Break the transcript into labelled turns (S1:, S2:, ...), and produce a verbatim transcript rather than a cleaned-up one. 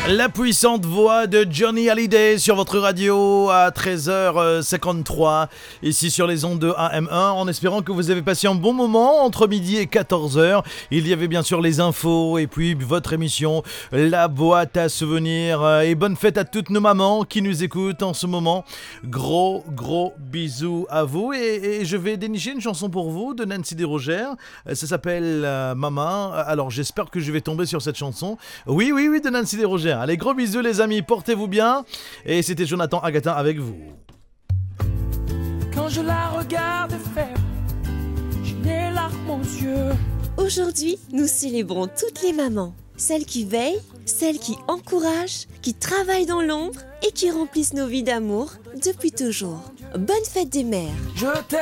S1: La puissante voix de Johnny Hallyday sur votre radio à treize heures cinquante-trois, ici sur les ondes de A M un, en espérant que vous avez passé un bon moment entre midi et quatorze heures. Il y avait bien sûr les infos et puis votre émission, la boîte à souvenirs. Et bonne fête à toutes nos mamans qui nous écoutent en ce moment. Gros, gros bisous à vous. Et, et je vais dénicher une chanson pour vous de Nancy Desrosières. Ça s'appelle euh, Maman. Alors j'espère que je vais tomber sur cette chanson. Oui, oui, oui, de Nancy Desrosières. Allez, gros bisous les amis, portez-vous bien. Et c'était Jonathan Agatin avec vous.
S2: Quand je la regarde faire, j'ai les larmes aux yeux.
S3: Aujourd'hui, nous célébrons toutes les mamans. Celles qui veillent, celles qui encouragent, qui travaillent dans l'ombre et qui remplissent nos vies d'amour depuis toujours. Bonne fête des mères.
S2: Je t'aime.